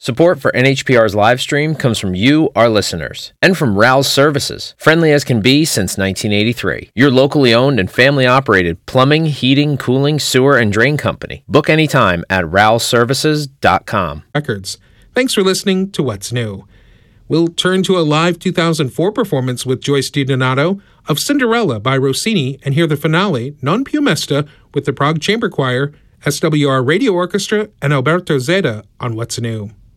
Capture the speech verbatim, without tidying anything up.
Support for N H P R's live stream comes from you, our listeners, and from Rouse Services, friendly as can be since nineteen eighty-three. Your locally owned and family-operated plumbing, heating, cooling, sewer, and drain company. Book anytime at rouse services dot com. Records. Thanks for listening to What's New. We'll turn to a live two thousand four performance with Joyce DiDonato of Cinderella by Rossini and hear the finale, Non più mesta, with the Prague Chamber Choir, S W R Radio Orchestra, and Alberto Zeta on What's New.